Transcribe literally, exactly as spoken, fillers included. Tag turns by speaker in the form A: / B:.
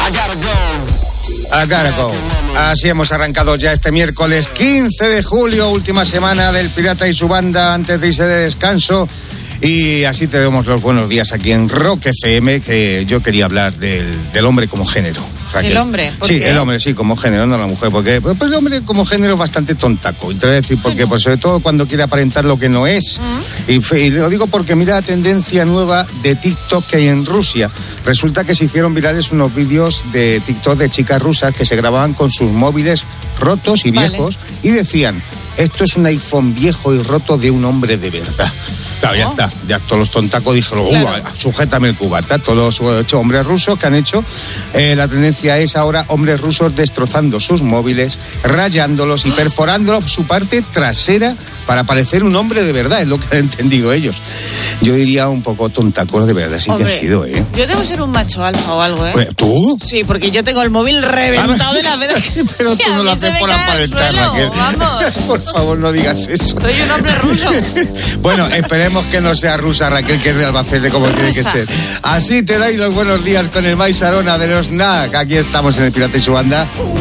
A: I gotta go. Así hemos arrancado ya este miércoles quince de julio, última semana del Pirata y su banda antes de irse de descanso. Y así te damos los buenos días aquí en Rock F M, que yo quería hablar del, del hombre como género. Raquel.
B: ¿El hombre? ¿Por
A: sí,
B: qué?
A: el hombre, sí, como género, no la mujer, porque pues, el hombre como género es bastante tontaco. Y te voy a decir por qué, pues sobre todo cuando quiere aparentar lo que no es. ¿Mm? Y, y lo digo porque mira la tendencia nueva de TikTok que hay en Rusia. Resulta que se hicieron virales unos vídeos de TikTok de chicas rusas que se grababan con sus móviles rotos y viejos, vale. Y decían, esto es un iPhone viejo y roto de un hombre de verdad. Claro, ya oh. está, ya todos los tontacos dijeron, claro. uh, sujétame el cubata, todos los hombres rusos que han hecho, eh, la tendencia es ahora hombres rusos destrozando sus móviles, rayándolos y perforándolos su parte trasera para parecer un hombre de verdad, es lo que han entendido ellos. Yo diría un poco tontacos de verdad, sí. Hombre, que han sido, ¿eh?
B: Yo debo ser un macho alfa o algo, ¿eh?
A: Pues, ¿tú?
B: Sí, porque yo tengo el móvil reventado de la vez que...
A: Pero tú no lo haces por aparentar, Raquel.
B: Vamos.
A: Por favor, no digas eso.
B: Soy un hombre ruso.
A: Bueno, esperemos que no sea rusa, Raquel, que es de Albacete, como tiene que ser. Así te dais los buenos días con el Maíz Arona de los N A C. Aquí estamos en el Pirata y su banda.